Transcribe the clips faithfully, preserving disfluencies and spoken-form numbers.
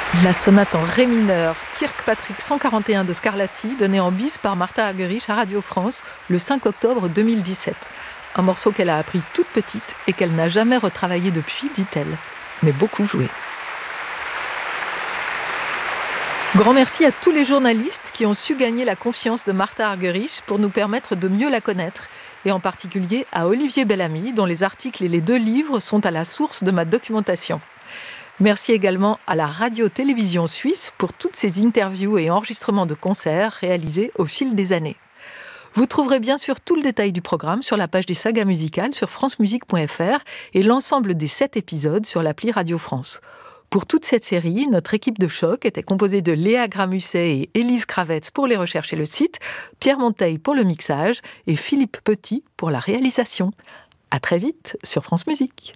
La sonate en ré mineur, Kirkpatrick cent quarante et un de Scarlatti, donnée en bis par Martha Argerich à Radio France le cinq octobre deux mille dix-sept. Un morceau qu'elle a appris toute petite et qu'elle n'a jamais retravaillé depuis, dit-elle, mais beaucoup joué. Grand merci à tous les journalistes qui ont su gagner la confiance de Martha Argerich pour nous permettre de mieux la connaître, et en particulier à Olivier Bellamy, dont les articles et les deux livres sont à la source de ma documentation. Merci également à la radio-télévision suisse pour toutes ces interviews et enregistrements de concerts réalisés au fil des années. Vous trouverez bien sûr tout le détail du programme sur la page des sagas musicales sur francemusique point f r et l'ensemble des sept épisodes sur l'appli Radio France. Pour toute cette série, notre équipe de choc était composée de Léa Gramusset et Élise Kravetz pour les recherches et le site, Pierre Monteil pour le mixage et Philippe Petit pour la réalisation. À très vite sur France Musique.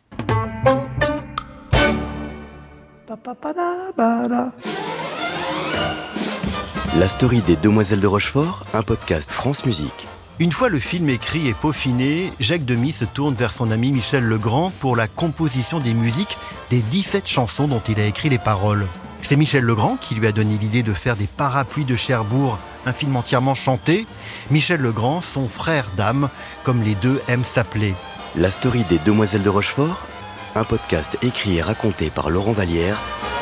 La story des Demoiselles de Rochefort, un podcast France Musique. Une fois le film écrit et peaufiné, Jacques Demy se tourne vers son ami Michel Legrand pour la composition des musiques des dix-sept chansons dont il a écrit les paroles. C'est Michel Legrand qui lui a donné l'idée de faire des Parapluies de Cherbourg, un film entièrement chanté. Michel Legrand, son frère d'âme, comme les deux aiment s'appeler. La story des Demoiselles de Rochefort, un podcast écrit et raconté par Laurent Vallière,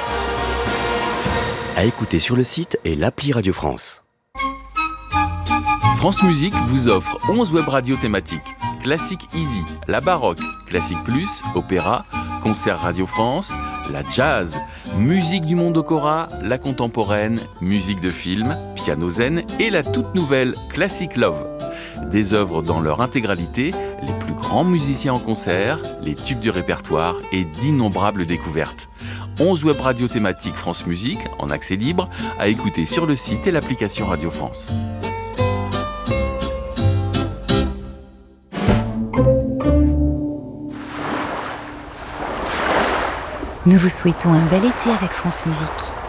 à écouter sur le site et l'appli Radio France. France Musique vous offre onze web radios thématiques. Classique Easy, la baroque, Classique Plus, opéra, concert Radio France, la jazz, musique du monde Okora, la contemporaine, musique de film, piano zen et la toute nouvelle Classic Love. Des œuvres dans leur intégralité, les plus grands musiciens en concert, les tubes du répertoire et d'innombrables découvertes. onze web radios thématiques France Musique, en accès libre, à écouter sur le site et l'application Radio France. Nous vous souhaitons un bel été avec France Musique.